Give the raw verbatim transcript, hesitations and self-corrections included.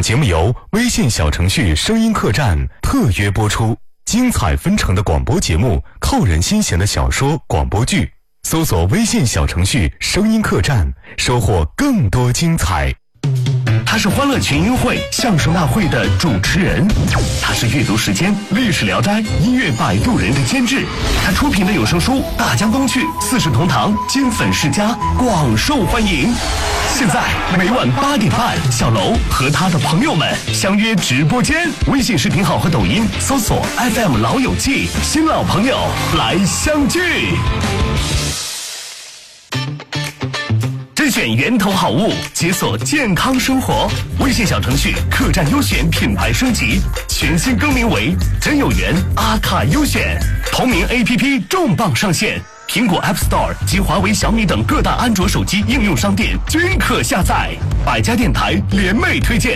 本节目由微信小程序声音客栈特约播出，精彩纷呈的广播节目，扣人心弦的小说广播剧，搜索微信小程序声音客栈，收获更多精彩。 他是欢乐群英会相声大会的主持人，他是阅读时间历史聊斋音乐摆渡人的监制，他出品的有声书《大江东去》四世同堂金粉世家广受欢迎。现在每晚八点半，小楼和他的朋友们相约直播间，微信视频号和抖音搜索 F M 老友记，新老朋友来相聚。甄选源头好物，解锁健康生活。微信小程序客栈优选品牌升级，全新更名为真有缘阿卡优选。同名 A P P 重磅上线，苹果 App Store 及华为、小米等各大安卓手机应用商店均可下载。百家电台联袂推荐。